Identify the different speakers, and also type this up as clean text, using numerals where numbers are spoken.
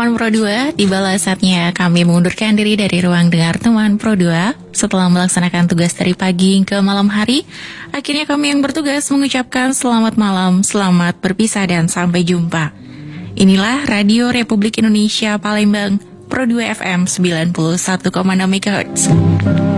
Speaker 1: teman Pro 2, tibalah saatnya kami mengundurkan diri dari ruang dengar teman Pro 2. Setelah melaksanakan tugas dari pagi ke malam hari, akhirnya kami yang bertugas mengucapkan selamat malam, selamat berpisah dan sampai jumpa. Inilah Radio Republik Indonesia Palembang, Pro 2 FM 91,6 MHz.